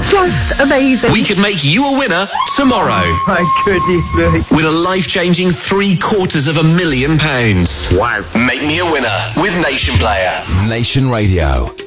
Just amazing. We could make you a winner tomorrow. My goodness me. With a life-changing £750,000. Wow. Make me a winner with Nation Player. Nation Radio.